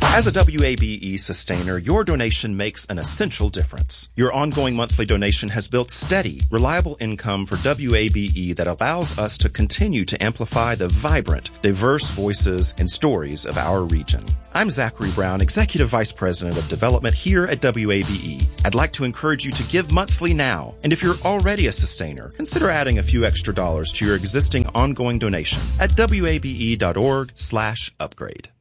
As a WABE sustainer, your donation makes an essential difference. Your ongoing monthly donation has built steady, reliable income for WABE that allows us to continue to amplify the vibrant, diverse voices and stories of our region. I'm Zachary Brown, Executive Vice President of Development here at WABE. I'd like to encourage you to give monthly now. And if you're already a sustainer, consider adding a few extra dollars to your existing ongoing donation at wabe.org/upgrade.